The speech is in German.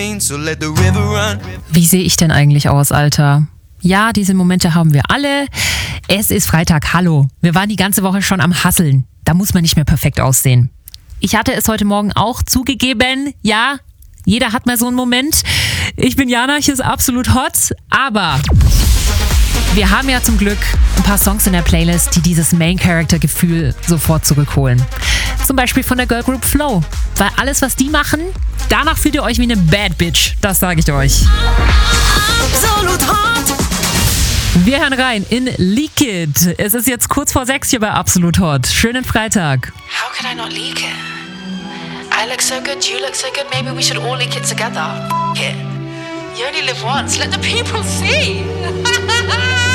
Wie sehe ich denn eigentlich aus, Alter? Ja, diese Momente haben wir alle. Es ist Freitag, hallo. Wir waren die ganze Woche schon am Hasseln. Da muss man nicht mehr perfekt aussehen. Ich hatte es heute Morgen auch zugegeben. Ja, jeder hat mal so einen Moment. Ich bin Jana, hier ist absolut hot. Aber wir haben ja zum Glück ein paar Songs in der Playlist, die dieses Main-Character-Gefühl sofort zurückholen. Zum Beispiel von der Girl Group Flow. Weil alles, was die machen, danach fühlt ihr euch wie eine Bad Bitch. Das sage ich euch. Absolut hot! Wir hören rein in Leak It. Es ist jetzt kurz vor 6 hier bei Absolut Hot. Schönen Freitag. How can I not leak it? I look so good, you look so good, maybe we should all leak it together. F*** it. You only live once, let the people see.